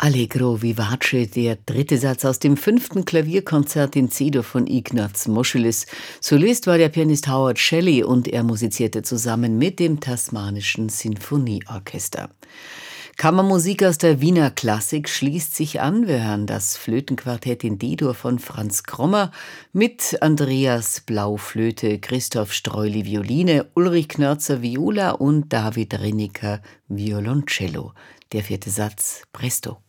Allegro vivace, der dritte Satz aus dem fünften Klavierkonzert in C-Dur von Ignaz Moscheles. Solist war der Pianist Howard Shelley und er musizierte zusammen mit dem Tasmanischen Sinfonieorchester. Kammermusik aus der Wiener Klassik schließt sich an. Wir hören das Flötenquartett in D-Dur von Franz Krommer mit Andreas Blauflöte, Christoph Streuli Violine, Ulrich Knörzer Viola und David Rinniker Violoncello. Der vierte Satz, Presto.